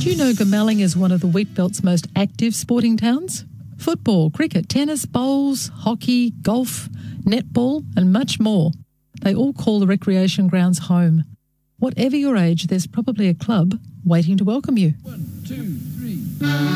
Did you know Goomalling is one of the Wheatbelt's most active sporting towns? Football, cricket, tennis, bowls, hockey, golf, netball and much more. They all call the recreation grounds home. Whatever your age, there's probably a club waiting to welcome you. 1, 2, 3.